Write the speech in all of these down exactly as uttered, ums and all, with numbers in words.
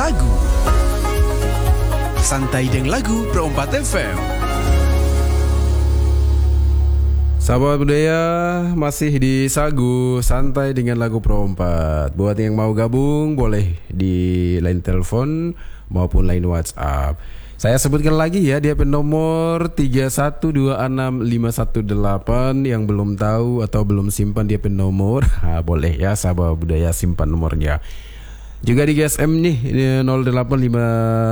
Sagu. Santai dengan lagu Pro empat F M. Sahabat budaya, masih di Sagu Santai dengan lagu Pro empat. Buat yang mau gabung boleh di line telepon maupun line WhatsApp. Saya sebutkan lagi ya, dia nomor tiga satu dua enam lima satu delapan. Yang belum tahu atau belum simpan dia nomor, ha, boleh ya sahabat budaya simpan nomornya. Juga di G S M nih nol delapan lima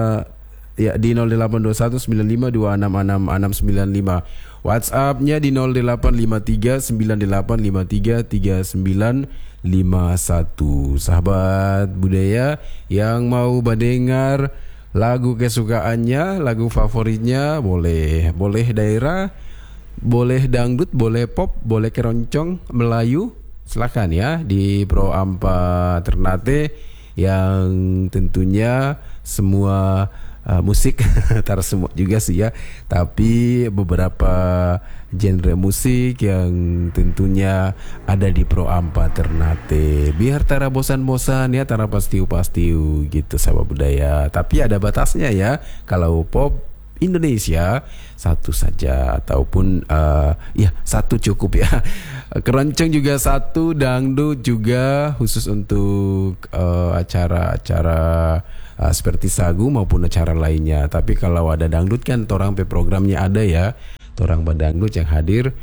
ya di nol delapan dua satu sembilan lima dua enam enam enam sembilan lima. WhatsApp-nya di nol delapan lima tiga sembilan delapan lima tiga tiga sembilan lima satu. Sahabat budaya yang mau mendengar lagu kesukaannya, lagu favoritnya, boleh boleh daerah, boleh dangdut, boleh pop, boleh keroncong, Melayu, silakan ya di Pro empat Ternate yang tentunya semua Uh, musik tar semua juga sih ya, tapi beberapa genre musik yang tentunya ada di Pro empat Ternate, biar tara bosan-bosan ya, tara pastiu-pastiu gitu sahabat budaya. Tapi ada batasnya ya, kalau pop Indonesia satu saja ataupun uh, ya satu cukup ya. Keroncong juga satu, dangdut juga khusus untuk uh, acara-acara uh, seperti Sagu maupun acara lainnya. Tapi kalau ada dangdut kan torang pe programnya ada ya, torang badangdut yang hadir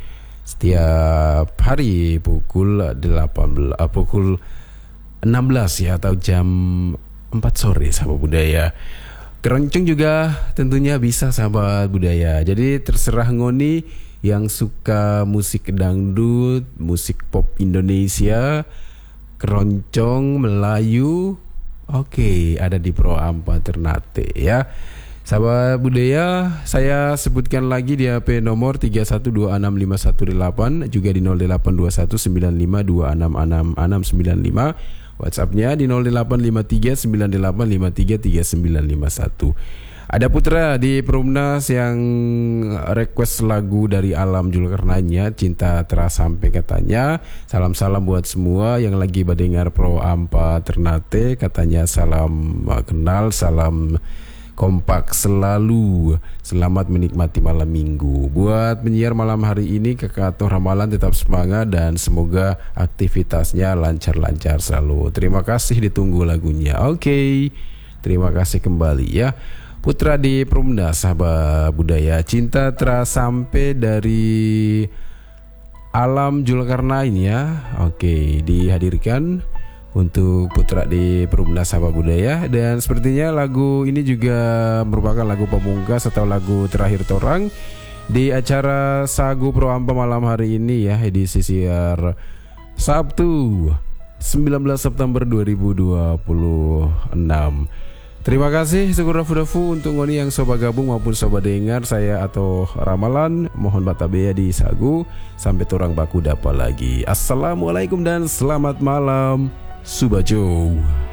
setiap hari pukul delapan belas uh, pukul enam belas ya, atau jam empat sore sahabat budaya. Keroncong juga tentunya bisa sahabat budaya. Jadi terserah ngoni yang suka musik dangdut, musik pop Indonesia, keroncong, Melayu, oke, okay, ada di Pro empat Ternate ya. Sahabat budaya, saya sebutkan lagi di H P nomor tiga satu dua enam lima satu delapan, juga di nol delapan dua satu sembilan lima dua enam enam enam sembilan lima. WhatsApp-nya di nol delapan lima tiga sembilan delapan lima tiga tiga sembilan lima satu. Ada Putra di Perumnas yang request lagu dari Alam Julkarnainnya, Cinta Terasa Sampai katanya. Salam-salam buat semua yang lagi mendengar Pro empat Ternate, katanya salam kenal, salam kompak selalu. Selamat menikmati malam minggu. Buat penyiar malam hari ini, Kakak Ato Ramalan tetap semangat dan semoga aktivitasnya lancar-lancar selalu. Terima kasih, ditunggu lagunya. Oke, okay. Terima kasih kembali ya. Putra di Perumnas, sahabat budaya, Cinta Terasa Sampai dari Alam Julkarnain ya. Oke, dihadirkan untuk Putra di Perumnas, sahabat budaya. Dan sepertinya lagu ini juga merupakan lagu pamungkas atau lagu terakhir torang di acara Sagu Pro empat malam hari ini ya, edisi siar Sabtu sembilan belas September dua ribu dua puluh enam. Terima kasih syukur dafu-dafu untuk ngoni yang sobat gabung maupun sobat dengar. Saya atau Ramalan mohon batabea di Sagu sampai torang baku dapat lagi. Assalamualaikum dan selamat malam Subajo.